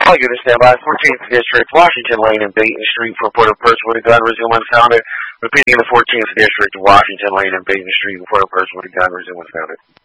All units stand by. 14th District, Washington Lane and Dayton Street for report of person with a gun. Resume unfounded. Repeating the 14th District, Washington Lane and Dayton Street, report of person with a gun. Resume unfounded.